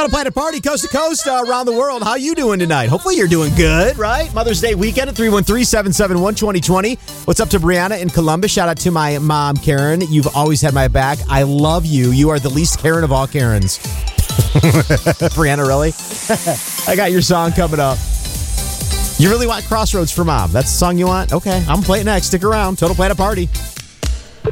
Total Planet Party, coast to coast, around the world. How you doing tonight? Hopefully you're doing good, right? Mother's Day weekend at 313-771-2020. What's up to Brianna in Columbus? Shout out to my mom, Karen. You've always had my back. I love you. You are the least Karen of all Karens. Brianna, really? I got your song coming up. You really want Crossroads for Mom? That's the song you want? Okay, I'm going to play it next. Stick around. Total Planet Party.